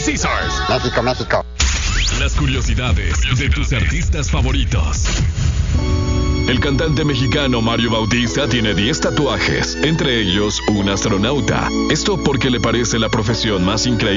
Caesars. México, México. Las curiosidades de tus artistas favoritos. El cantante mexicano Mario Bautista tiene 10 tatuajes, entre ellos un astronauta. Esto porque le parece la profesión más increíble